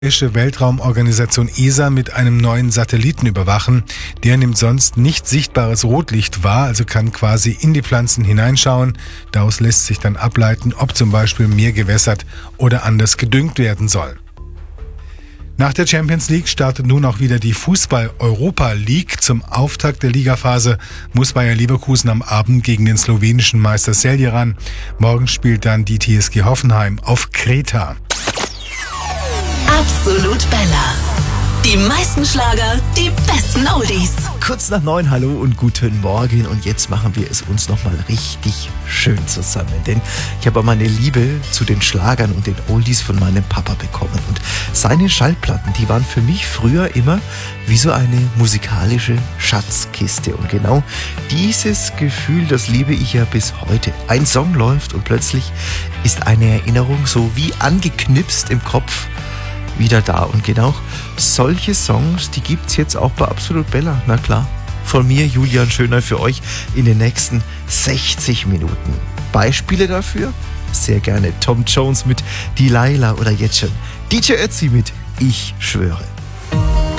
Die Europäische Weltraumorganisation ESA mit einem neuen Satelliten überwachen. Der nimmt sonst nicht sichtbares Rotlicht wahr, also kann quasi in die Pflanzen hineinschauen. Daraus lässt sich dann ableiten, ob zum Beispiel mehr gewässert oder anders gedüngt werden soll. Nach der Champions League startet nun auch wieder die Fußball-Europa League. Zum Auftakt der Ligaphase muss Bayer Leverkusen am Abend gegen den slowenischen Meister Celje ran. Morgen spielt dann die TSG Hoffenheim auf Kreta. Absolut Bella. Die meisten Schlager, die besten Oldies. Kurz nach 9, hallo und guten Morgen. Und jetzt machen wir es uns nochmal richtig schön zusammen. Denn ich habe auch meine Liebe zu den Schlagern und den Oldies von meinem Papa bekommen. Und seine Schallplatten, die waren für mich früher immer wie so eine musikalische Schatzkiste. Und genau dieses Gefühl, das liebe ich ja bis heute. Ein Song läuft und plötzlich ist eine Erinnerung so wie angeknipst im Kopf wieder da. Und genau solche Songs, die gibt's jetzt auch bei Absolut Bella. Na klar. Von mir, Julian Schöner, für euch in den nächsten 60 Minuten. Beispiele dafür? Sehr gerne Tom Jones mit Delilah oder jetzt schon DJ Ötzi mit Ich schwöre.